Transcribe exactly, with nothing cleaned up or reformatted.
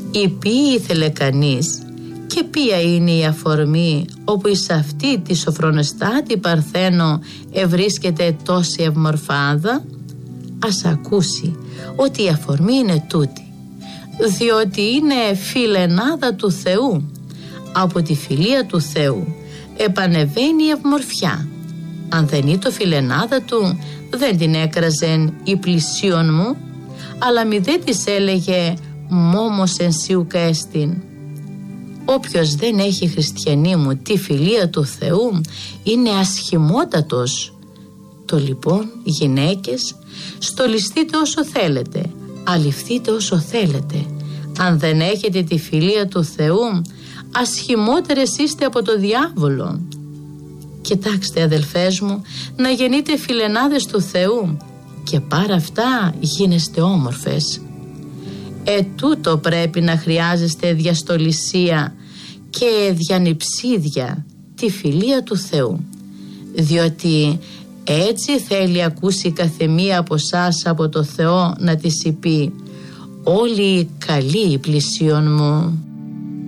Ή ποιο ήθελε κανείς και ποια είναι η αφορμή όπου εις αυτή τη σοφρονεστάτη Παρθένο ευρίσκεται τόση ευμορφάδα? Ας ακούσει ότι η αφορμή είναι τούτη, διότι είναι φιλενάδα του Θεού. Από τη φιλία του Θεού επανεβαίνει η ευμορφιά. Αν δεν είναι το φιλενάδα του, δεν την έκραζεν η πλησίον μου, αλλά μη δεν της έλεγε μόμος εν σιούκα έστιν. Όποιος δεν έχει, χριστιανοί μου, τη φιλία του Θεού είναι ασχημότατος. Το λοιπόν, γυναίκες, στολιστείτε όσο θέλετε, αληφθείτε όσο θέλετε. Αν δεν έχετε τη φιλία του Θεού, ασχημότερες είστε από το διάβολο. Κοιτάξτε, αδελφές μου, να γεννείτε φιλενάδες του Θεού και πάρα αυτά γίνεστε όμορφες. Ε, τούτο πρέπει να χρειάζεστε διαστολισία και διανυψίδια, τη φιλία του Θεού, διότι έτσι θέλει ακούσει καθεμία από σας από το Θεό να της πει: όλοι καλοί πλησίον μου.